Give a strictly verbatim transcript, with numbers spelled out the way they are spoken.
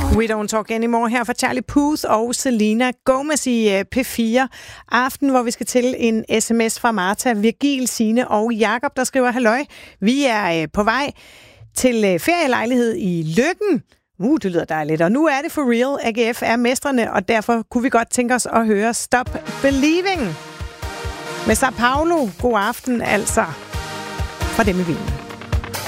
We Don't Talk Anymore her fra Charlie Puth og Selena Gomez i P fire Aften, hvor vi skal til en sms fra Martha, Virgil, Signe og Jakob, der skriver: Halløj, vi er på vej til ferielejlighed i Løkken. Uh, det lyder dejligt. Og nu er det for real. A G F er mestrene, og derfor kunne vi godt tænke os at høre Stop Believing med Sao Paulo. God aften altså fra dem i Wien.